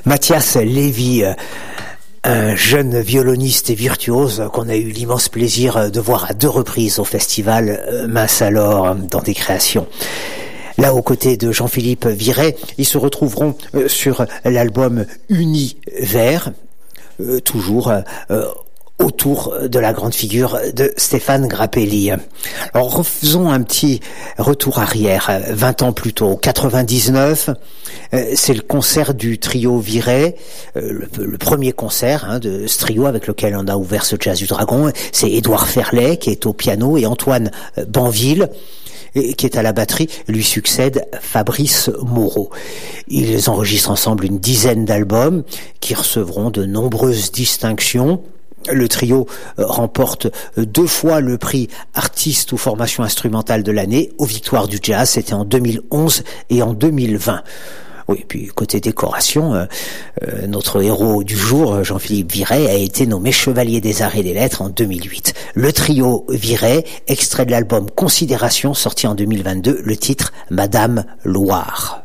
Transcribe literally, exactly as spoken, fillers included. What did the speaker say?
Mathias Lévy, un jeune violoniste et virtuose qu'on a eu l'immense plaisir de voir à deux reprises au festival Mince alors dans des créations. Là, aux côtés de Jean-Philippe Viret, ils se retrouveront sur l'album Univers, euh, toujours euh, autour de la grande figure de Stéphane Grappelli. Alors, refaisons un petit retour arrière, vingt ans plus tôt, quatre-vingt-dix-neuf, c'est le concert du trio Viret, le, le premier concert hein, de ce trio avec lequel on a ouvert ce Jazz du Dragon. C'est Édouard Ferlet qui est au piano et Antoine Banville qui est à la batterie, lui succède Fabrice Moreau. Ils enregistrent ensemble une dizaine d'albums qui recevront de nombreuses distinctions. Le trio remporte deux fois le prix artiste ou formation instrumentale de l'année aux Victoires du Jazz, c'était en deux mille onze et en deux mille vingt. Oui, puis côté décoration, euh, euh, notre héros du jour, Jean-Philippe Viret, a été nommé Chevalier des Arts et des Lettres en deux mille huit. Le trio Viret, extrait de l'album Considération, sorti en deux mille vingt-deux, le titre Madame Loire.